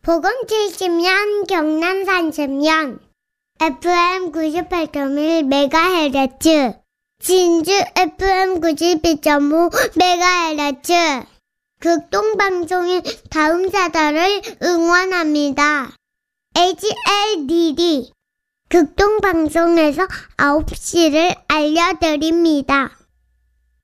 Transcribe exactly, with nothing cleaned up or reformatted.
보건 칠십 년, 경남 삼십 년, 에프엠 구십팔 점 일 메가헤르츠, 진주 에프엠 구십이 점 오 메가헤르츠, 극동방송인 다음 사달을 응원합니다. 에이치엘디디, 극동방송에서 아홉 시를 알려드립니다.